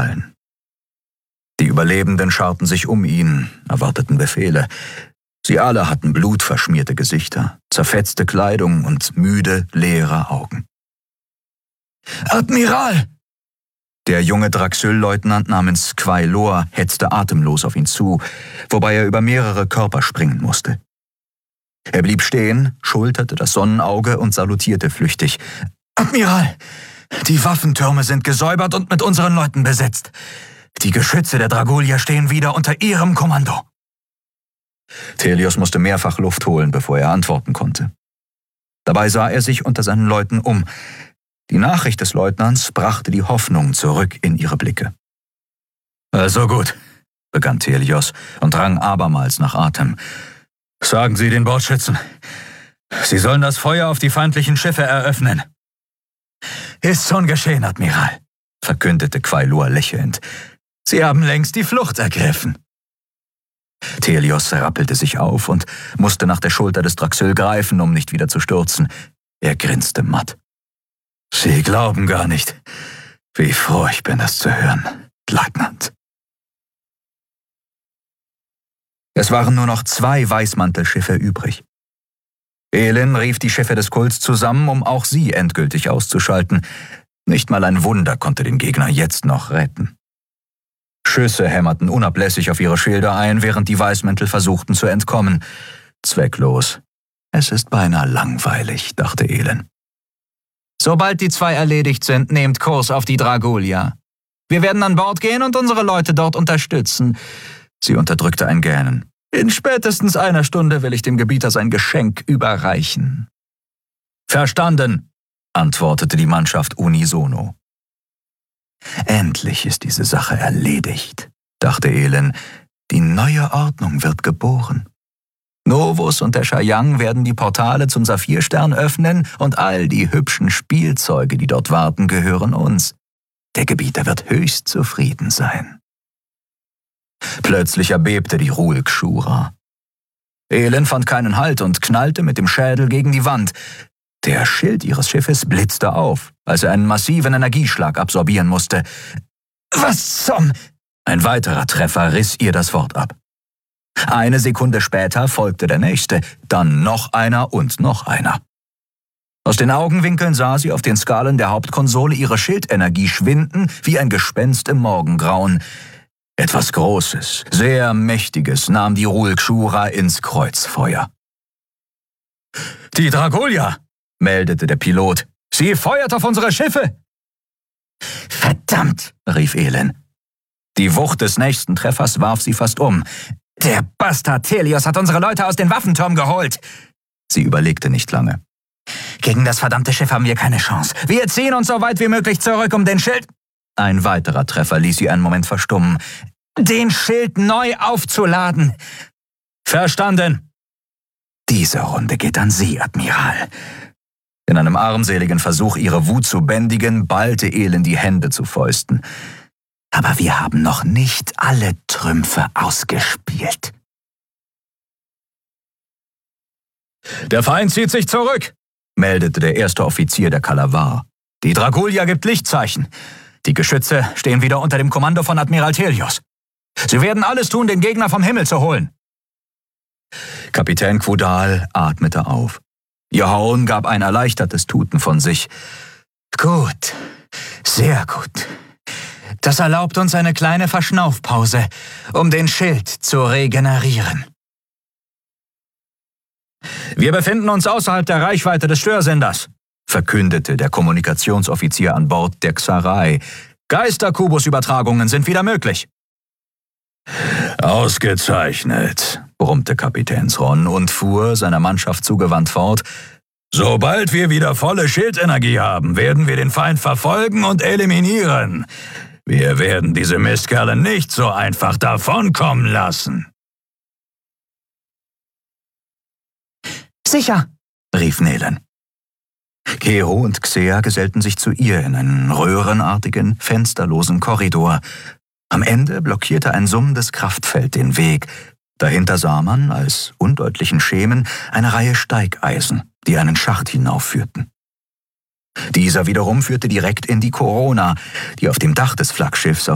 Die Überlebenden scharten sich um ihn, erwarteten Befehle. Sie alle hatten blutverschmierte Gesichter, zerfetzte Kleidung und müde, leere Augen. »Admiral!« Der junge Draxyl-Leutnant namens Quailor hetzte atemlos auf ihn zu, wobei er über mehrere Körper springen musste. Er blieb stehen, schulterte das Sonnenauge und salutierte flüchtig. »Admiral, die Waffentürme sind gesäubert und mit unseren Leuten besetzt. Die Geschütze der Dragolier stehen wieder unter Ihrem Kommando.« Thelios musste mehrfach Luft holen, bevor er antworten konnte. Dabei sah er sich unter seinen Leuten um. Die Nachricht des Leutnants brachte die Hoffnung zurück in ihre Blicke. »Also gut«, begann Thelios und rang abermals nach Atem. »Sagen Sie den Bordschützen, sie sollen das Feuer auf die feindlichen Schiffe eröffnen.« »Ist schon geschehen, Admiral«, verkündete Quailor lächelnd. »Sie haben längst die Flucht ergriffen.« Thelios rappelte sich auf und musste nach der Schulter des Draxyl greifen, um nicht wieder zu stürzen. Er grinste matt. »Sie glauben gar nicht, wie froh ich bin, das zu hören, Leutnant.« Es waren nur noch 2 Weißmantelschiffe übrig. Elin rief die Schiffe des Kults zusammen, um auch sie endgültig auszuschalten. Nicht mal ein Wunder konnte den Gegner jetzt noch retten. Schüsse hämmerten unablässig auf ihre Schilde ein, während die Weißmäntel versuchten zu entkommen. Zwecklos. Es ist beinahe langweilig, dachte Elin. »Sobald die 2 erledigt sind, nehmt Kurs auf die Dragolier. Wir werden an Bord gehen und unsere Leute dort unterstützen.« Sie unterdrückte ein Gähnen. »In spätestens einer Stunde will ich dem Gebieter sein Geschenk überreichen.« »Verstanden«, antwortete die Mannschaft unisono. Endlich ist diese Sache erledigt, dachte Elin. Die neue Ordnung wird geboren. Novus und der Shayang werden die Portale zum Saphirstern öffnen und all die hübschen Spielzeuge, die dort warten, gehören uns. Der Gebieter wird höchst zufrieden sein. Plötzlich erbebte die Rulk-Shura. Elin fand keinen Halt und knallte mit dem Schädel gegen die Wand. Der Schild ihres Schiffes blitzte auf, als er einen massiven Energieschlag absorbieren musste. »Was zum...« Ein weiterer Treffer riss ihr das Wort ab. Eine Sekunde später folgte der nächste, dann noch einer und noch einer. Aus den Augenwinkeln sah sie auf den Skalen der Hauptkonsole ihre Schildenergie schwinden wie ein Gespenst im Morgengrauen. Etwas Großes, sehr Mächtiges nahm die Rulk-Shura ins Kreuzfeuer. »Die Dragolier«, meldete der Pilot. »Sie feuert auf unsere Schiffe!« »Verdammt«, rief Elin. Die Wucht des nächsten Treffers warf sie fast um. »Der Bastard Thelios hat unsere Leute aus den Waffenturm geholt!« Sie überlegte nicht lange. »Gegen das verdammte Schiff haben wir keine Chance. Wir ziehen uns so weit wie möglich zurück, um den Schild...« Ein weiterer Treffer ließ sie einen Moment verstummen. »Den Schild neu aufzuladen!« »Verstanden!« »Diese Runde geht an Sie, Admiral.« In einem armseligen Versuch, ihre Wut zu bändigen, ballte Elin die Hände zu Fäusten. »Aber wir haben noch nicht alle Trümpfe ausgespielt.« »Der Feind zieht sich zurück«, meldete der erste Offizier der Kalavar. »Die Dragolier gibt Lichtzeichen. Die Geschütze stehen wieder unter dem Kommando von Admiral Thelios. Sie werden alles tun, den Gegner vom Himmel zu holen.« Kapitän Quodal atmete auf. Ihr Horn gab ein erleichtertes Tuten von sich. »Gut, sehr gut. Das erlaubt uns eine kleine Verschnaufpause, um den Schild zu regenerieren.« »Wir befinden uns außerhalb der Reichweite des Störsenders«, verkündete der Kommunikationsoffizier an Bord der Xarai. »Geister-Kubus-Übertragungen sind wieder möglich.« »Ausgezeichnet«, brummte Kapitän Thron und fuhr, seiner Mannschaft zugewandt fort. »Sobald wir wieder volle Schildenergie haben, werden wir den Feind verfolgen und eliminieren. Wir werden diese Mistkerle nicht so einfach davonkommen lassen.« »Sicher«, rief Nelen. Kero und Xea gesellten sich zu ihr in einen röhrenartigen, fensterlosen Korridor. Am Ende blockierte ein summendes Kraftfeld den Weg. Dahinter sah man, als undeutlichen Schemen, eine Reihe Steigeisen, die einen Schacht hinaufführten. Dieser wiederum führte direkt in die Corona, die auf dem Dach des Flaggschiffs